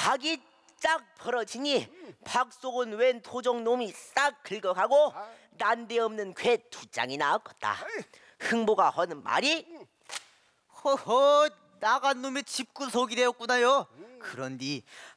박이 딱 벌어지니 박속은 웬 도적놈이 싹 긁어가고 난데없는 괴 두 짱이 나왔겠다. 흥보가 하는 말이 허허, 나간 놈의 집구석이 되었구나요. 그런디